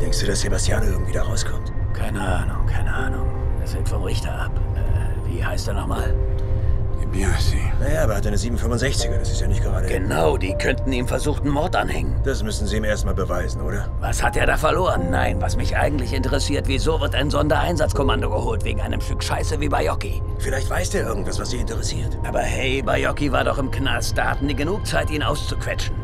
Denkst du, dass Sebastiano irgendwie da rauskommt? Keine Ahnung, keine Ahnung. Das hängt vom Richter ab. Wie heißt er nochmal? Biasi. Naja, aber er hat eine 765er, das ist ja nicht gerade... Genau, die könnten ihm versuchten Mord anhängen. Das müssen sie ihm erstmal beweisen, oder? Was hat er da verloren? Nein, was mich eigentlich interessiert, wieso wird ein Sondereinsatzkommando geholt wegen einem Stück Scheiße wie Baiocchi? Vielleicht weiß der irgendwas, was sie interessiert. Aber hey, Baiocchi war doch im Knast. Da hatten die genug Zeit, ihn auszuquetschen.